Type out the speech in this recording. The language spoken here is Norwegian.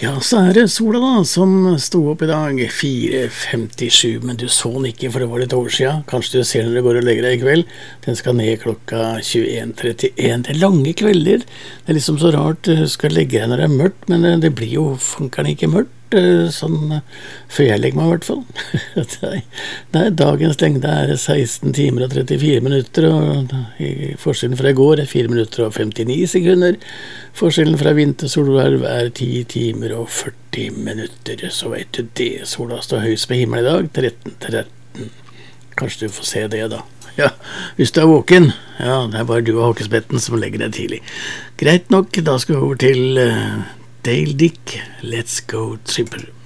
Ja, så det sola da, som stod opp i dag 4:57, men du så den ikke, for det var litt over siden. Kanskje du ser når du går og legger deg i kveld. Den skal ned klokka 21:31. Det lange kvelder. Det liksom så rart, du skal legge deg når det mørkt, men det blir jo funkerne ikke mørkt. Sånn før jeg legger meg i hvert fall. Nei, dagens lengde 16 timer og 34 minutter, og forskjellen fra i går 4 minutter og 59 sekunder. Forskjellen fra vinter solverv 10 timer og 40 minutter. Så vet du det, sola står høyst på himmelen i dag, 13:13. Kanskje du får se det da. Ja, hvis du våken. Ja, det bare du og Håkesbetten som legger deg tidlig. Greit nok, da skal vi over til Dale Dick, Let's Go Triple.